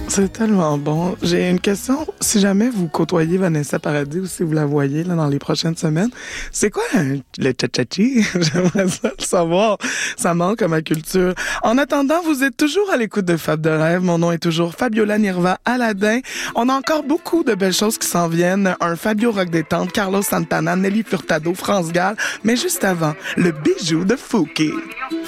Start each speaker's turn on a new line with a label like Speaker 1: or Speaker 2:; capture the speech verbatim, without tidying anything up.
Speaker 1: C'est tellement bon. J'ai une question. Si jamais vous côtoyez Vanessa Paradis ou si vous la voyez là, dans les prochaines semaines, c'est quoi un- le cha-cha-chi? J'aimerais ça le savoir. Ça manque à ma culture. En attendant, vous êtes toujours à l'écoute de Fab de Rêve. Mon nom est toujours Fabiola Nirva Aladin. On a encore beaucoup de belles choses qui s'en viennent. Un Fabio Rock détente, Carlos Santana, Nelly Furtado, France Gall. Mais juste avant, le bijou de Fouki.